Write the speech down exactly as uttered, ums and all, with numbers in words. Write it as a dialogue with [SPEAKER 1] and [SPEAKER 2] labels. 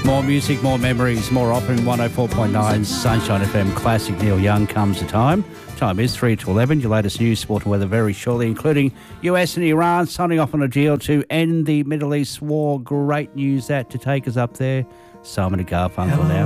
[SPEAKER 1] More music, more memories, more opera. one oh four point nine Sunshine F M Classic. Neil Young comes the time. Time is three to eleven. Your latest news, sport and weather very shortly, including U S and Iran signing off on a deal to end the Middle East war. Great news that to take us up there. Simon and Garfunkel now.